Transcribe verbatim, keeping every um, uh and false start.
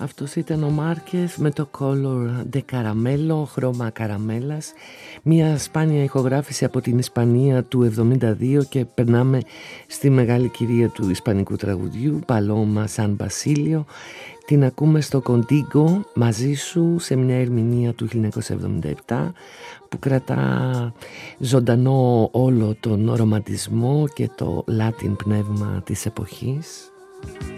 Αυτός ήταν ο Μάρκεθ με το Color de Caramelo, χρώμα καραμέλας, μια σπάνια ηχογράφηση από την Ισπανία του εβδομήντα δύο, και περνάμε στη μεγάλη κυρία του ισπανικού τραγουδιού, Paloma San Basilio. Την ακούμε στο Contigo μαζί σου, σε μια ερμηνεία του χίλια εννιακόσια εβδομήντα επτά που κρατά ζωντανό όλο τον ρομαντισμό και το Latin πνεύμα της εποχής.